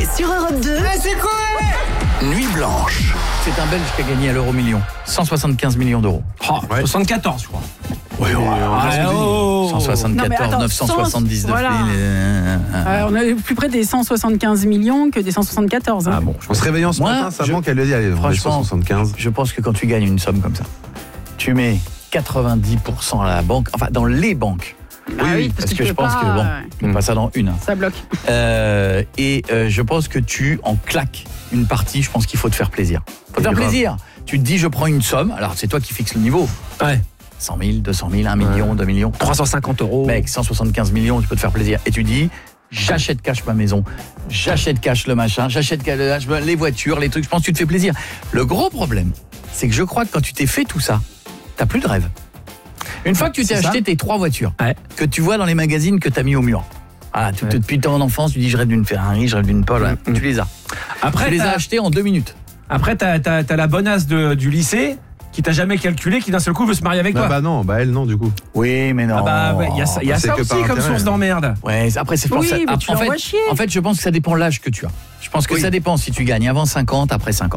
sur Europe 2. C'est quoi? Nuit blanche. C'est un Belge qui a gagné à l'euro-million. 175 millions d'euros. 74, je crois. Oui, 174, Non, mais attends, 979 voilà. 000. On est plus près des 175 millions que des 174. Ah bon, En se réveillant ce Moi, matin, ça manque, elle le dit, allez, franchement, 75. je pense que quand tu gagnes une somme comme ça, tu mets 90% à la banque, enfin dans les banques. Oui, parce que tu je peux pense pas, que bon, on passe ça dans une. Ça bloque. Je pense que tu en claques une partie. Je pense qu'il faut te faire plaisir. Faut te faire plaisir. Tu te dis, je prends une somme. Alors c'est toi qui fixes le niveau. Ouais. 100 000, 200 000, 1 million, 2 millions. 350 euros. Mec, 175 millions, tu peux te faire plaisir. Et tu dis, j'achète cash ma maison, j'achète cash le machin, j'achète cash les voitures, les trucs. Je pense que tu te fais plaisir. Le gros problème, c'est que je crois que quand tu t'es fait tout ça, t'as plus de rêve. Une fois que tu t'es acheté tes 3 voitures, que tu vois dans les magazines que tu as mis au mur. Ah, depuis ton enfance, tu dis je rêve d'une Ferrari, je rêve d'une Paul, tu les as. Après, tu les as achetées en 2 minutes. Après, t'as la bonasse du lycée qui t'a jamais calculé, qui d'un seul coup veut se marier avec toi. Bah non, elle non du coup. Oui, mais non. Il y a ça que aussi par comme intérêt. source d'emmerde. Ouais, après c'est pour Oui, ça. mais tu l'envoies chier. En fait, je pense que ça dépend de l'âge que tu as. Je pense que ça dépend si tu gagnes avant 50, après 50.